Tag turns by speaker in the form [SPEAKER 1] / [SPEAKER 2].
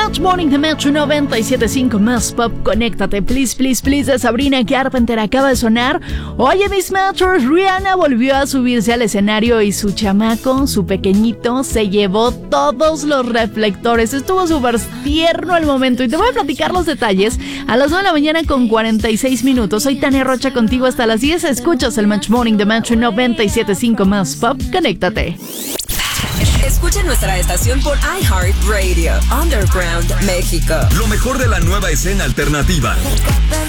[SPEAKER 1] Match Morning de Metro 97.5 más pop. Conéctate, please, please, please, de Sabrina Carpenter acaba de sonar. Oye, mis Matchers, Rihanna volvió a subirse al escenario y su chamaco, su pequeñito, se llevó todos los reflectores. Estuvo súper tierno el momento y te voy a platicar los detalles a las 9 de la mañana con 46 minutos. Soy Tania Rocha contigo hasta las 10. Escuchas el Match Morning de Metro 97.5 más pop. Conéctate.
[SPEAKER 2] Escucha nuestra estación por iHeartRadio, Underground, México.
[SPEAKER 3] Lo mejor de la nueva escena alternativa.